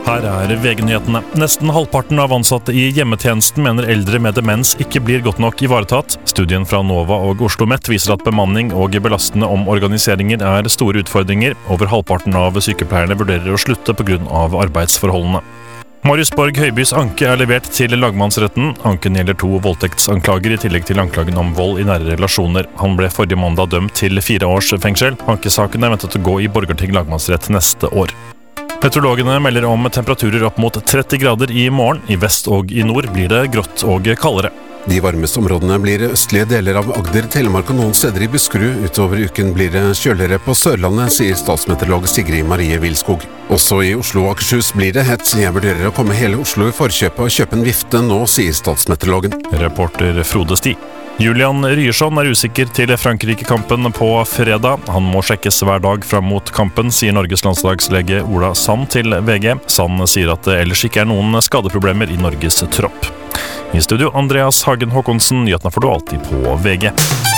Her VG-nyhetene. Nesten halvparten av ansatte i hjemmetjenesten mener eldre med demens ikke blir godt nok ivaretatt. Studien fra Nova og Oslo Met viser at bemanning og belastende omorganiseringer er store utfordringer. Over halvparten av sykepleierne vurderer å slutte på grunn av arbeidsforholdene. Marius Borg Høibys anke er levert til lagmannsretten. Anken gjelder 2 voldtektsanklager i tillegg til anklagen om vold i nære relasjoner. Han ble forrige mandag dømt til 4 års fengsel. Ankesaken er ventet å gå i Borgarting lagmannsrett neste år. Meteorologene melder om temperaturer opp mot 30 grader i morgen. I vest og i nord blir det grått og kaldere. De varmeste områdene blir østlige deler av Agder, Telemark og noen steder i Buskerud. Utover uken blir det kjøligere på Sørlandet, sier statsmeteorolog Sigrid Marie Vilskog. Også i Oslo og Akershus blir det hett. Jeg vurderer å komme hele Oslo i forkjøpet og kjøpe en vifte nå, sier statsmeteorologen. Reporter Frode Sti. Julian Ryerson er usikker til Frankrike-kampen på fredag. Han må sjekkes hver dag fram mot kampen, sier Norges landslagslege Ola Sand til VG. Sand sier at det ellers ikke er noen skadeproblemer i Norges tropp. I studio Andreas Hagen Håkonsen, nyhetene får du alltid på VG.